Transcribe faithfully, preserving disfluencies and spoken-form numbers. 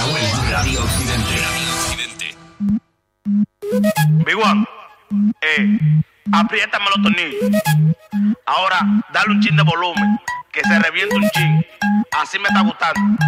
La vuelta. Radio Occidente. Radio Occidente. Big One, eh, apriétame los tornillos. Ahora, dale un chin de volumen, que se reviente un chin. Así me está gustando.